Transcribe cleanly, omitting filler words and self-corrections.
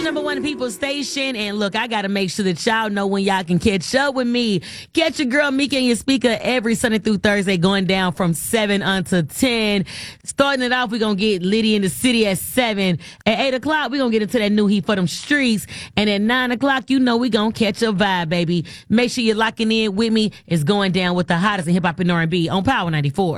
number one People Station. And look, I got to make sure that y'all know when y'all can catch up with me. Catch your girl Mika and your speaker every Sunday through Thursday, going down from 7 until 10. Starting it off, we're going to get Liddy in the City at 7. At 8 o'clock, we're going to get into that new heat for them streets. And at 9 o'clock, you know we going to catch a vibe, baby. Make sure you're locking in with me. It's going down with the hottest in hip-hop and R&B on Power 94.